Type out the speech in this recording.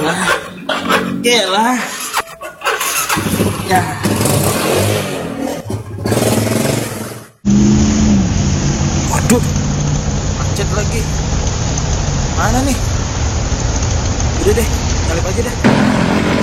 Elah. Elah. Ya. Waduh. Macet lagi. Mana nih? Udah deh, nyalip aja deh.